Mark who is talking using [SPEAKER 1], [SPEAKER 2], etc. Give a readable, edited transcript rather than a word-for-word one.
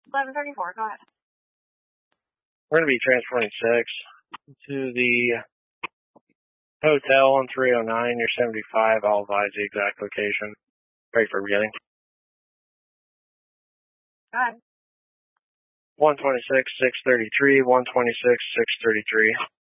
[SPEAKER 1] 1134, go ahead.
[SPEAKER 2] We're going to be transporting 6 to the hotel on 309. You're 75. I'll advise the exact location. Ready for beginning.
[SPEAKER 1] Go ahead.
[SPEAKER 2] 126, 633, 126, 633.